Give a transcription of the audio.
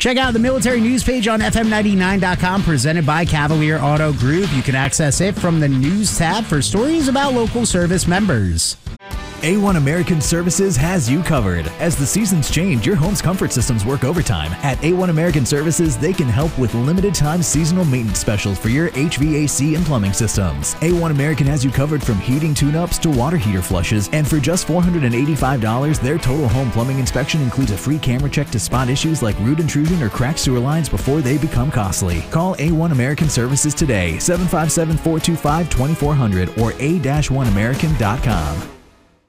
Check out the military news page on FM99.com, presented by Cavalier Auto Group. You can access it from the news tab for stories about local service members. A1 American Services has you covered. As the seasons change, your home's comfort systems work overtime. At A1 American Services, they can help with limited-time seasonal maintenance specials for your HVAC and plumbing systems. A1 American has you covered from heating tune-ups to water heater flushes, and for just $485, their total home plumbing inspection includes a free camera check to spot issues like root intrusion or cracked sewer lines before they become costly. Call A1 American Services today, 757-425-2400 or a-1american.com.